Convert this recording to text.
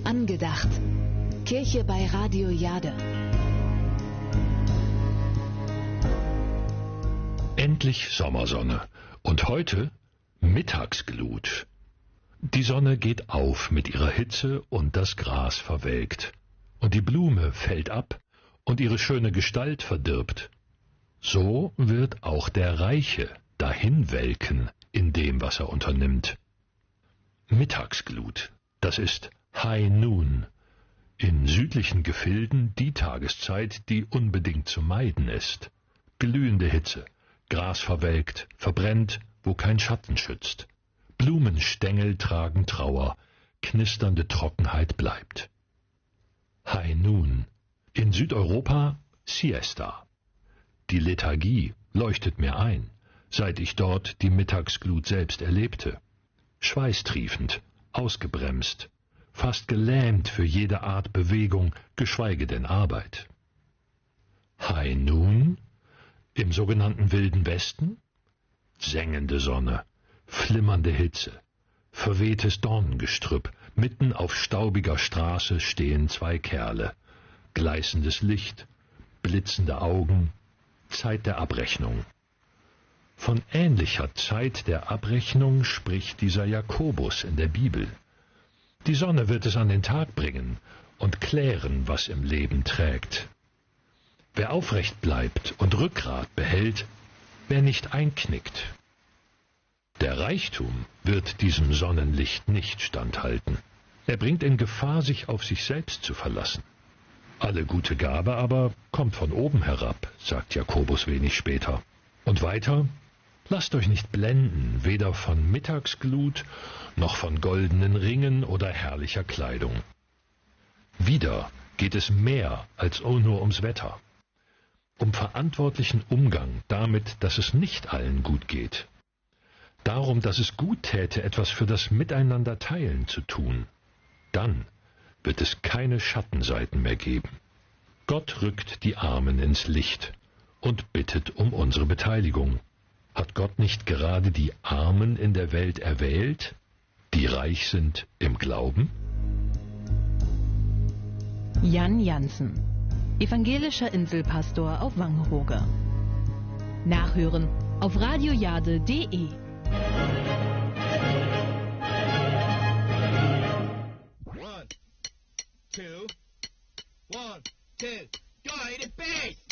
Angedacht. Kirche bei Radio Jade. Endlich Sommersonne. Und heute Mittagsglut. Die Sonne geht auf mit ihrer Hitze und das Gras verwelkt. Und die Blume fällt ab und ihre schöne Gestalt verdirbt. So wird auch der Reiche dahinwelken in dem, was er unternimmt. Mittagsglut, das ist High Noon. In südlichen Gefilden die Tageszeit, die unbedingt zu meiden ist. Glühende Hitze, Gras verwelkt, verbrennt, wo kein Schatten schützt. Blumenstängel tragen Trauer, knisternde Trockenheit bleibt. High Noon. In Südeuropa Siesta. Die Lethargie leuchtet mir ein, seit ich dort die Mittagsglut selbst erlebte. Schweißtriefend, ausgebremst, fast gelähmt für jede Art Bewegung, geschweige denn Arbeit. High Noon? Im sogenannten Wilden Westen? Sengende Sonne, flimmernde Hitze, verwehtes Dornengestrüpp, mitten auf staubiger Straße stehen zwei Kerle, gleißendes Licht, blitzende Augen, Zeit der Abrechnung. Von ähnlicher Zeit der Abrechnung spricht dieser Jakobus in der Bibel. Die Sonne wird es an den Tag bringen und klären, was im Leben trägt. Wer aufrecht bleibt und Rückgrat behält, wer nicht einknickt. Der Reichtum wird diesem Sonnenlicht nicht standhalten. Er bringt in Gefahr, sich auf sich selbst zu verlassen. Alle gute Gabe aber kommt von oben herab, sagt Jakobus wenig später. Und weiter: Lasst euch nicht blenden, weder von Mittagsglut, noch von goldenen Ringen oder herrlicher Kleidung. Wieder geht es mehr als nur ums Wetter. Um verantwortlichen Umgang damit, dass es nicht allen gut geht. Darum, dass es gut täte, etwas für das Miteinander-Teilen zu tun. Dann wird es keine Schattenseiten mehr geben. Gott rückt die Armen ins Licht und bittet um unsere Beteiligung. Hat Gott nicht gerade die Armen in der Welt erwählt, die reich sind im Glauben? Jan Jansen, evangelischer Inselpastor auf Wangerooge. Nachhören auf radiojade.de. One, two, go, the bass!